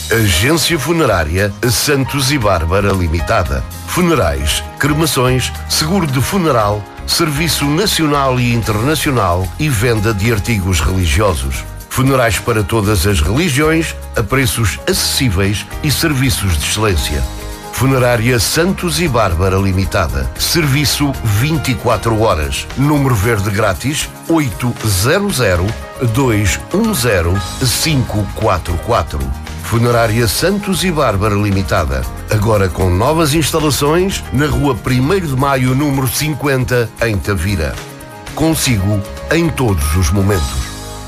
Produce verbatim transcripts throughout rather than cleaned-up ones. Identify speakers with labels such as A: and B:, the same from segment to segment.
A: Agência Funerária Santos e Bárbara Limitada. Funerais, cremações, seguro de funeral, serviço nacional e internacional e venda de artigos religiosos. Funerais para todas as religiões, a preços acessíveis e serviços de excelência. Funerária Santos e Bárbara Limitada. Serviço vinte e quatro horas. Número verde grátis oito zero zero, dois um zero, cinco quatro quatro. Funerária Santos e Bárbara Limitada. Agora com novas instalações na rua primeiro de maio, número cinquenta, em Tavira. Consigo em todos os momentos.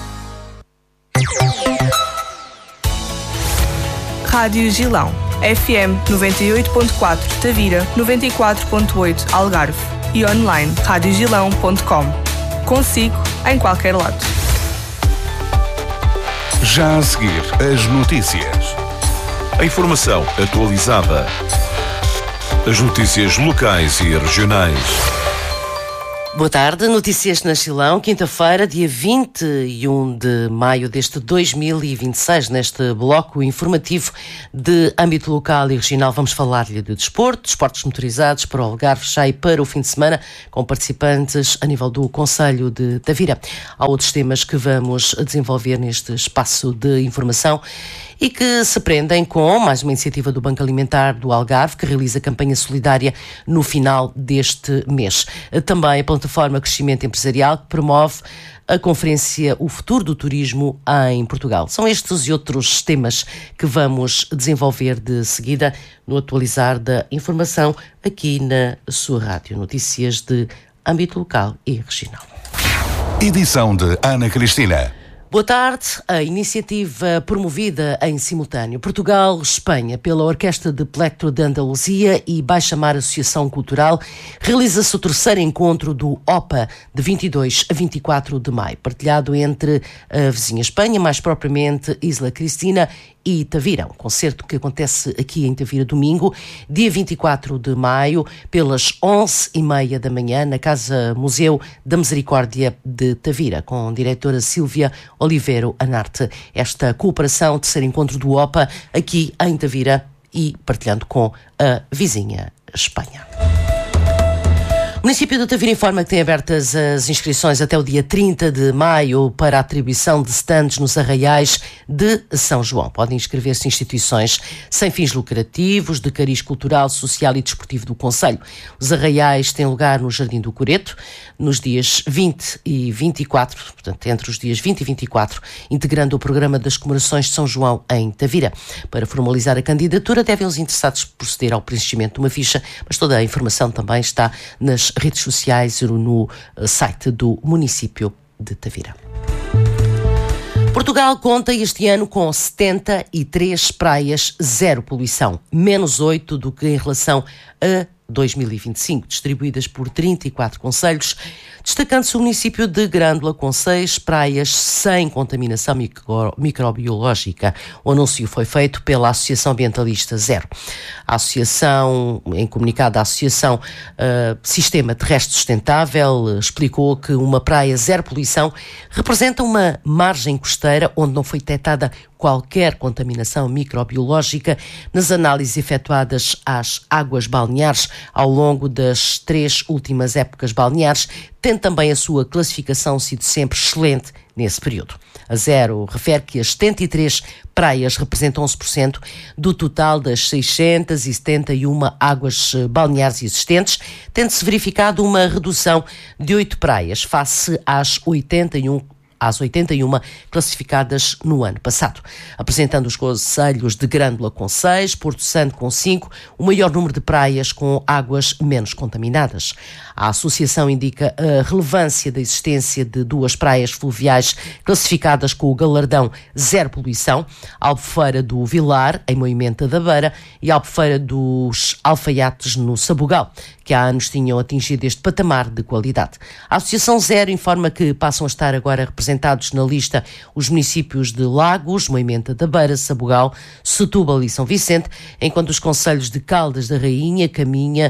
B: Rádio Gilão. F M noventa e oito ponto quatro Tavira, noventa e quatro ponto oito Algarve e online rádio gilão ponto com. Consigo em qualquer lado.
C: Já a seguir, as notícias. A informação atualizada. As notícias locais e regionais.
D: Boa tarde, notícias na Gilão, quinta-feira, dia vinte e um de maio deste dois mil e vinte e seis, neste bloco informativo de âmbito local e regional. Vamos falar-lhe de desporto, desportos motorizados para o Algarve, já e para o fim de semana, com participantes a nível do Concelho de Tavira. Há outros temas que vamos desenvolver neste espaço de informação e que se prendem com mais uma iniciativa do Banco Alimentar do Algarve, que realiza campanha solidária no final deste mês. Também a plataforma Crescimento Empresarial, que promove a conferência O Futuro do Turismo em Portugal. São estes e outros temas que vamos desenvolver de seguida no atualizar da informação aqui na sua rádio. Notícias de âmbito local e regional.
C: Edição de Ana Cristina.
D: Boa tarde. A iniciativa promovida em simultâneo Portugal-Espanha pela Orquestra de Plectro de Andaluzia e Baixa Mar Associação Cultural realiza-se o terceiro encontro do OPA de vinte e dois a vinte e quatro de maio, partilhado entre a vizinha Espanha, mais propriamente Isla Cristina e Tavira. Um concerto que acontece aqui em Tavira domingo, dia vinte e quatro de maio, pelas onze e meia da manhã, na Casa Museu da Misericórdia de Tavira, com a diretora Sílvia Oliveiro Anarte. Esta cooperação, terceiro encontro do OPA, aqui em Tavira e partilhando com a vizinha Espanha. O município de Tavira informa que tem abertas as inscrições até o dia trinta de maio para a atribuição de stands nos arraiais de São João. Podem inscrever-se instituições sem fins lucrativos, de cariz cultural, social e desportivo do concelho. Os arraiais têm lugar no Jardim do Coreto, nos dias vinte e vinte e quatro, portanto, entre os dias vinte e vinte e quatro, integrando o programa das comemorações de São João em Tavira. Para formalizar a candidatura, devem os interessados proceder ao preenchimento de uma ficha, mas toda a informação também está nas redes sociais e no site do município de Tavira. Portugal conta este ano com setenta e três praias zero poluição, menos oito do que em relação a dois mil e vinte e cinco, distribuídas por trinta e quatro concelhos, destacando-se o município de Grândola, com seis praias sem contaminação micro, microbiológica. O anúncio foi feito pela Associação Ambientalista Zero. A Associação, em comunicado, a Associação uh, Sistema Terrestre Sustentável explicou que uma praia zero poluição representa uma margem costeira onde não foi detectada qualquer contaminação microbiológica nas análises efetuadas às águas balneares ao longo das três últimas épocas balneares, tendo também a sua classificação sido sempre excelente nesse período. A Zero refere que as setenta e três praias representam onze por cento do total das seiscentas e setenta e uma águas balneares existentes, tendo-se verificado uma redução de oito praias face às oitenta e um às oitenta e uma classificadas no ano passado, apresentando os concelhos de Grândola com seis, Porto Santo com cinco, o maior número de praias com águas menos contaminadas. A associação indica a relevância da existência de duas praias fluviais classificadas com o galardão Zero Poluição, Albufeira do Vilar, em Moimenta da Beira, e Albufeira dos Alfaiates, no Sabugal, que há anos tinham atingido este patamar de qualidade. A Associação Zero informa que passam a estar agora representados na lista os municípios de Lagos, Moimenta da Beira, Sabugal, Setúbal e São Vicente, enquanto os concelhos de Caldas da Rainha, Caminha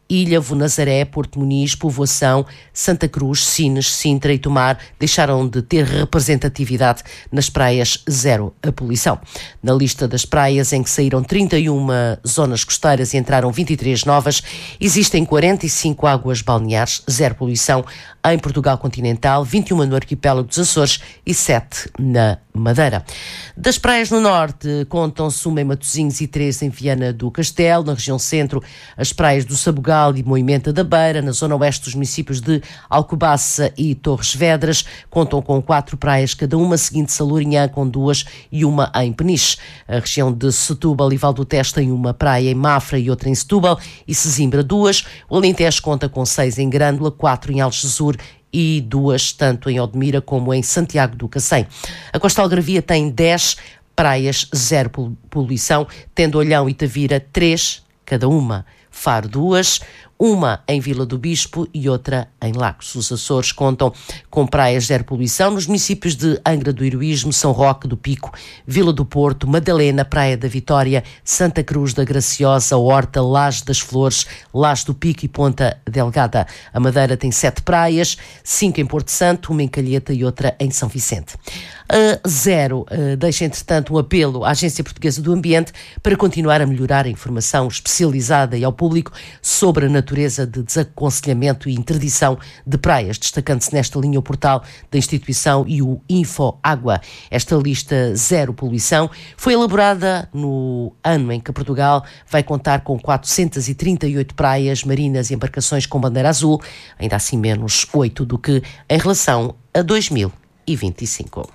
D: Ilhavo, Nazaré, Porto Muniz, Povoação, Santa Cruz, Sines, Sintra e Tomar deixaram de ter representatividade nas praias zero a poluição. Na lista das praias em que saíram trinta e uma zonas costeiras e entraram vinte e três novas, existem quarenta e cinco águas balneares, zero poluição, em Portugal continental, vinte e uma no arquipélago dos Açores e sete na Madeira. Das praias no norte, contam-se uma em Matosinhos e três em Viana do Castelo. Na região centro, as praias do Sabugal e Moimenta da Beira. Na zona oeste, os municípios de Alcobaça e Torres Vedras contam com quatro praias cada uma, seguinte Salourinhã com duas e uma em Peniche. A região de Setúbal e Val do Tejo tem uma praia em Mafra e outra em Setúbal e Sesimbra duas. O Alentejo conta com seis em Grândola, quatro em Algesur e duas tanto em Odmira como em Santiago do Cacém. A Costa Algarvia tem dez praias, zero poluição, tendo Olhão e Tavira três cada uma. Faro duas, uma em Vila do Bispo e outra em Lagos. Os Açores contam com praias zero poluição nos municípios de Angra do Heroísmo, São Roque do Pico, Vila do Porto, Madalena, Praia da Vitória, Santa Cruz da Graciosa, Horta, Laje das Flores, Laje do Pico e Ponta Delgada. A Madeira tem sete praias, cinco em Porto Santo, uma em Calheta e outra em São Vicente. A Zero uh, deixa, entretanto, um apelo à Agência Portuguesa do Ambiente para continuar a melhorar a informação especializada e ao público sobre a natureza de desaconselhamento e interdição de praias, destacando-se nesta linha o portal da instituição e o InfoAgua. Esta lista Zero Poluição foi elaborada no ano em que Portugal vai contar com quatrocentas e trinta e oito praias, marinas e embarcações com bandeira azul, ainda assim menos oito do que em relação a dois mil e vinte e cinco.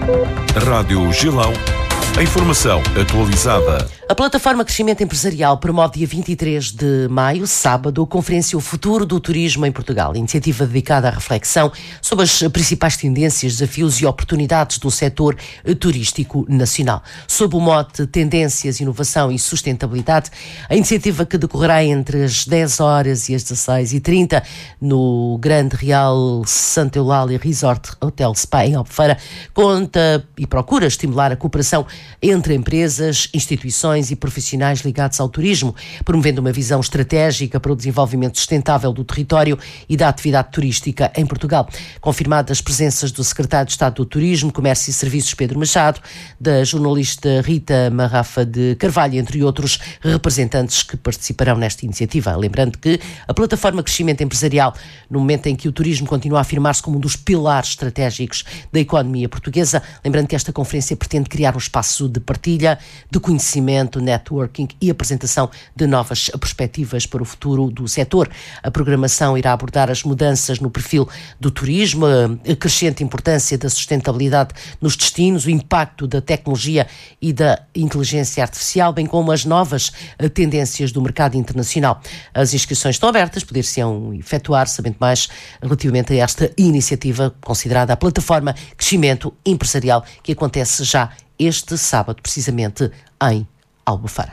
C: Rádio Gilão. A informação atualizada.
D: A plataforma Crescimento Empresarial promove dia vinte e três de maio, sábado, a Conferência O Futuro do Turismo em Portugal, iniciativa dedicada à reflexão sobre as principais tendências, desafios e oportunidades do setor turístico nacional. Sob o mote Tendências, Inovação e Sustentabilidade, a iniciativa, que decorrerá entre as dez horas e as dezasseis e trinta no Grande Real Santa Eulália Resort Hotel Spa em Albufeira, conta e procura estimular a cooperação entre empresas, instituições e profissionais ligados ao turismo, promovendo uma visão estratégica para o desenvolvimento sustentável do território e da atividade turística em Portugal. Confirmadas as presenças do Secretário de Estado do Turismo, Comércio e Serviços Pedro Machado, da jornalista Rita Marrafa de Carvalho, entre outros representantes que participarão nesta iniciativa. Lembrando que a plataforma Crescimento Empresarial, no momento em que o turismo continua a afirmar-se como um dos pilares estratégicos da economia portuguesa, lembrando que esta conferência pretende criar um espaço de partilha, de conhecimento, networking e apresentação de novas perspectivas para o futuro do setor. A programação irá abordar as mudanças no perfil do turismo, a crescente importância da sustentabilidade nos destinos, o impacto da tecnologia e da inteligência artificial, bem como as novas tendências do mercado internacional. As inscrições estão abertas, poder-se-ão efetuar, sabendo mais relativamente a esta iniciativa considerada a plataforma Crescimento Empresarial, que acontece já este sábado, precisamente em Albufeira.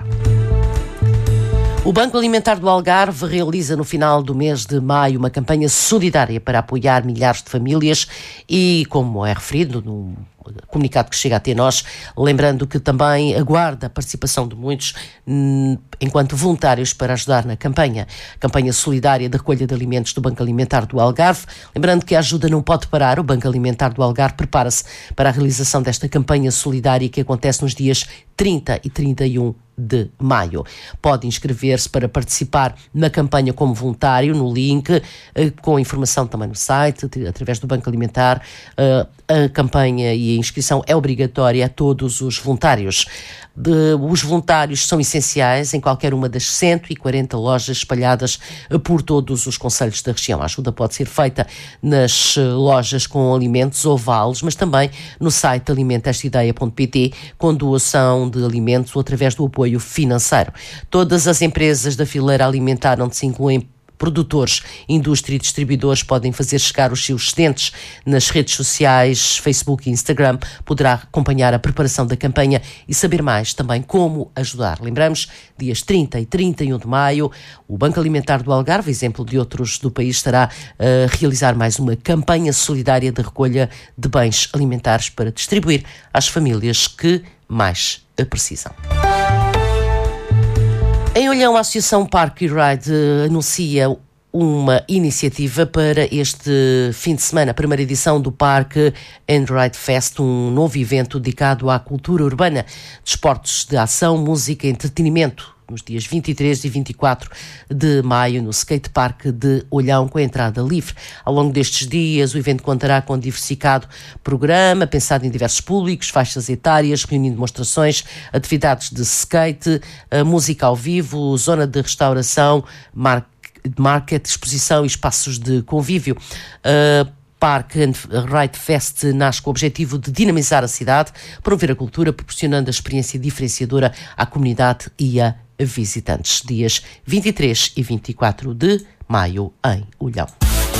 D: O Banco Alimentar do Algarve realiza no final do mês de maio uma campanha solidária para apoiar milhares de famílias e, como é referido no comunicado que chega até nós, lembrando que também aguarda a participação de muitos hum, enquanto voluntários para ajudar na campanha. Campanha solidária de recolha de alimentos do Banco Alimentar do Algarve. Lembrando que a ajuda não pode parar. O Banco Alimentar do Algarve prepara-se para a realização desta campanha solidária que acontece nos dias trinta e trinta e um de maio. Pode inscrever-se para participar na campanha como voluntário no link, com informação também no site, através do Banco Alimentar. A campanha e a inscrição é obrigatória a todos os voluntários. Os voluntários são essenciais em qualquer uma das cento e quarenta lojas espalhadas por todos os concelhos da região. A ajuda pode ser feita nas lojas com alimentos ou vales, mas também no site alimenta esta ideia ponto pt, com doação de alimentos ou através do apoio financeiro. Todas as empresas da fileira alimentar onde se incluem produtores, indústria e distribuidores podem fazer chegar os seus excedentes nas redes sociais, Facebook e Instagram. Poderá acompanhar a preparação da campanha e saber mais também como ajudar. Lembramos, dias trinta e trinta e um de maio, o Banco Alimentar do Algarve, exemplo de outros do país, estará a realizar mais uma campanha solidária de recolha de bens alimentares para distribuir às famílias que mais precisam. Em Olhão, a Associação Park e Ride anuncia uma iniciativa para este fim de semana, a primeira edição do Park and Ride Fest, um novo evento dedicado à cultura urbana, desportos de ação, música e entretenimento, nos dias vinte e três e vinte e quatro de maio, no Skate Park de Olhão, com a entrada livre. Ao longo destes dias, o evento contará com um diversificado programa, pensado em diversos públicos, faixas etárias, reunindo demonstrações, atividades de skate, música ao vivo, zona de restauração, market, exposição e espaços de convívio. Uh, Park and Ride Fest nasce com o objetivo de dinamizar a cidade, promover a cultura, proporcionando a experiência diferenciadora à comunidade e a visitantes. Dias vinte e três e vinte e quatro de maio em Olhão.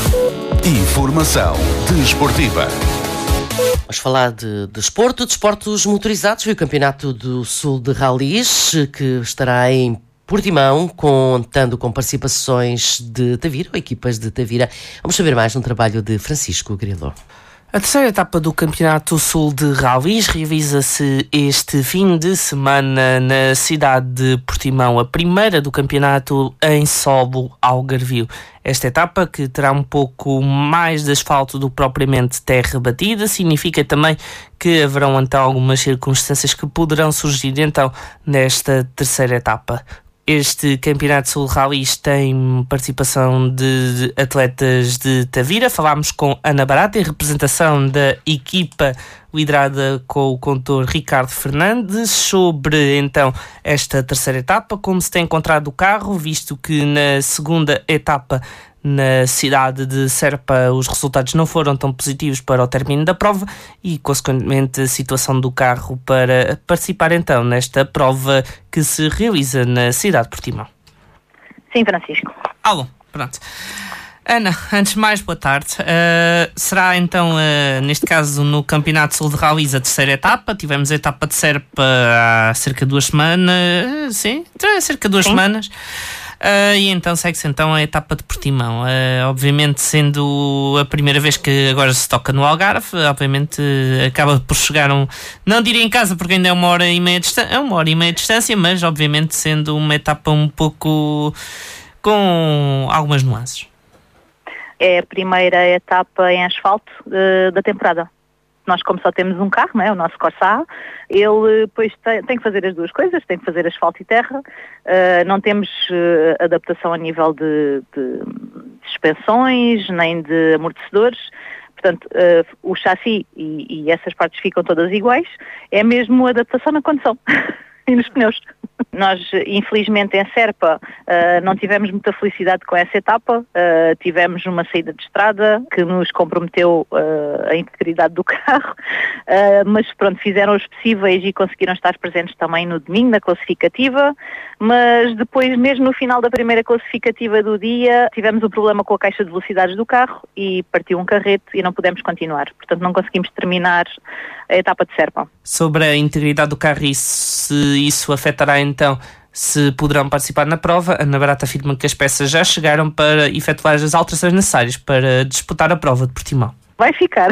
C: Informação desportiva.
D: Vamos falar de desporto, de desportos motorizados. Foi o Campeonato do Sul de Rallys, que estará em Portimão, contando com participações de Tavira, ou equipas de Tavira. Vamos saber mais no trabalho de Francisco Grilo.
E: A terceira etapa do Campeonato Sul de Rallys realiza-se este fim de semana na cidade de Portimão, a primeira do campeonato em solo algarvio. Esta etapa, que terá um pouco mais de asfalto do que propriamente terra batida, significa também que haverão então algumas circunstâncias que poderão surgir então nesta terceira etapa. Este Campeonato Sul de Rallys tem participação de atletas de Tavira. Falámos com Ana Barata, em representação da equipa liderada com o condutor Ricardo Fernandes, sobre então esta terceira etapa, como se tem encontrado o carro, visto que na segunda etapa na cidade de Serpa os resultados não foram tão positivos para o término da prova e, consequentemente, a situação do carro para participar então nesta prova que se realiza na cidade de Portimão.
F: Sim, Francisco.
E: Alô, pronto. Ana, antes de mais, boa tarde. Uh, será então, uh, neste caso, no Campeonato Sul de Rallys, a terceira etapa. Tivemos a etapa de Serpa há cerca de duas semanas. Sim, há cerca de duas Sim. semanas. Uh, e então segue-se então a etapa de Portimão. Uh, obviamente, sendo a primeira vez que agora se toca no Algarve, obviamente uh, acaba por chegar um... Não diria em casa, porque ainda é uma hora e meia de distância, é uma hora e meia de distância, mas obviamente sendo uma etapa um pouco com algumas nuances.
F: É a primeira etapa em asfalto uh, da temporada. Nós, como só temos um carro, não é? O nosso Corsa, ele depois tem, tem que fazer as duas coisas, tem que fazer asfalto e terra. Uh, não temos uh, adaptação a nível de, de suspensões, nem de amortecedores. Portanto, uh, o chassi e, e essas partes ficam todas iguais. É mesmo adaptação na condução e nos pneus. Nós, infelizmente, em Serpa, uh, não tivemos muita felicidade com essa etapa. Uh, tivemos uma saída de estrada que nos comprometeu uh, a integridade do carro, uh, mas pronto, fizeram os possíveis e conseguiram estar presentes também no domingo, na classificativa, mas depois, mesmo no final da primeira classificativa do dia, tivemos um problema com a caixa de velocidades do carro e partiu um carrete e não pudemos continuar. Portanto, não conseguimos terminar a etapa de Serpa.
E: Sobre a integridade do carro, e se isso afetará então se poderão participar na prova, a Ana Barata afirma que as peças já chegaram para efetuar as alterações necessárias para disputar a prova de Portimão.
F: Vai ficar.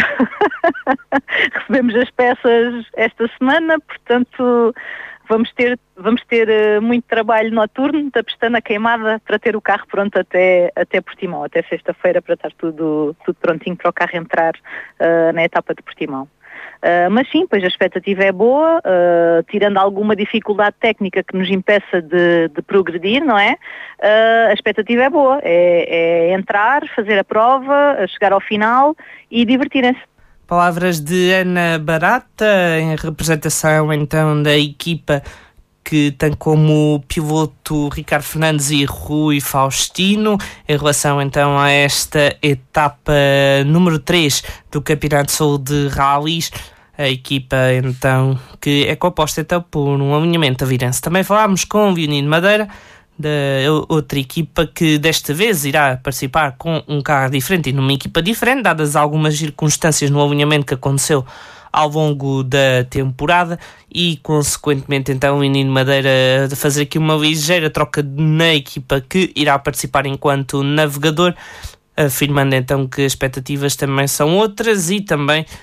F: Recebemos as peças esta semana, portanto vamos ter, vamos ter uh, muito trabalho noturno da pestana queimada para ter o carro pronto até, até Portimão, até sexta-feira, para estar tudo, tudo prontinho para o carro entrar uh, na etapa de Portimão. Uh, mas sim, pois a expectativa é boa, uh, tirando alguma dificuldade técnica que nos impeça de, de progredir, não é? Uh, a expectativa é boa, é, é entrar, fazer a prova, chegar ao final e divertirem-se.
E: Palavras de Ana Barata, em representação então da equipa que tem como piloto Ricardo Fernandes e Rui Faustino, em relação então a esta etapa número três do Campeonato Sul de Rallys, a equipa então que é composta então por um alinhamento tavirense. Também falámos com o Leonino Madeira, da outra equipa, que desta vez irá participar com um carro diferente e numa equipa diferente, dadas algumas circunstâncias no alinhamento que aconteceu ao longo da temporada e, consequentemente, então o Leonino Madeira de fazer aqui uma ligeira troca na equipa que irá participar enquanto navegador, afirmando então que as expectativas também são outras e também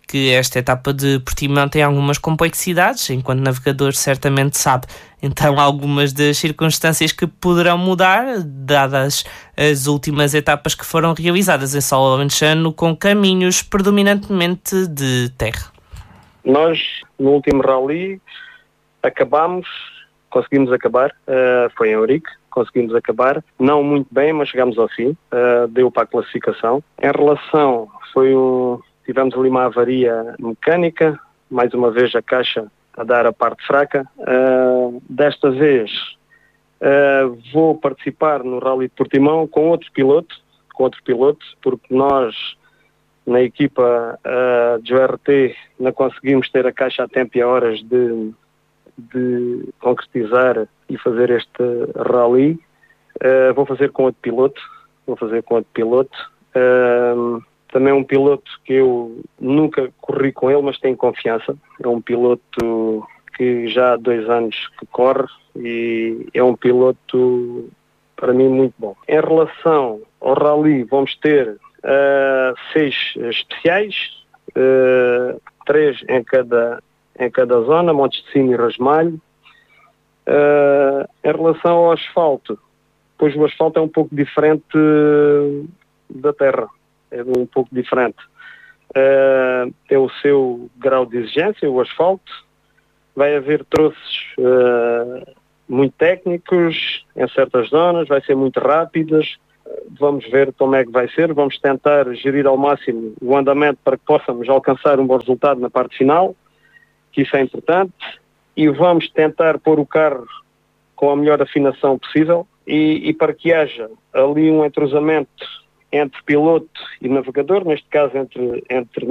E: que esta etapa de Portimão tem algumas complexidades, enquanto navegador certamente sabe então algumas das circunstâncias que poderão mudar, dadas as últimas etapas que foram realizadas em solo alentejano com caminhos predominantemente de terra.
G: Nós, no último rally, acabámos, conseguimos acabar, uh, foi em Ourique, conseguimos acabar, não muito bem, mas chegámos ao fim, uh, deu para a classificação. Em relação, foi um, tivemos ali uma avaria mecânica, mais uma vez a caixa a dar a parte fraca. Uh, desta vez uh, vou participar no Rally de Portimão com outro piloto, com outro piloto, porque nós na equipa uh, de O R T não conseguimos ter a caixa a tempo e a horas de, de concretizar e fazer este rally. Uh, vou fazer com outro piloto, vou fazer com outro piloto. Uh, também um piloto que eu nunca corri com ele, mas tenho confiança. É um piloto que já há dois anos que corre e é um piloto para mim muito bom. Em relação ao rally, vamos ter Uh, seis especiais, uh, três em cada, em cada zona, Montes de Sino e Rasmalho. Uh, em relação ao asfalto, pois o asfalto é um pouco diferente uh, da terra, é um pouco diferente. Uh, tem o seu grau de exigência, o asfalto. Vai haver troços uh, muito técnicos em certas zonas, vai ser muito rápidas. Vamos ver como é que vai ser, vamos tentar gerir ao máximo o andamento para que possamos alcançar um bom resultado na parte final, que isso é importante, e vamos tentar pôr o carro com a melhor afinação possível e, e para que haja ali um entrosamento entre piloto e navegador, neste caso entre, entre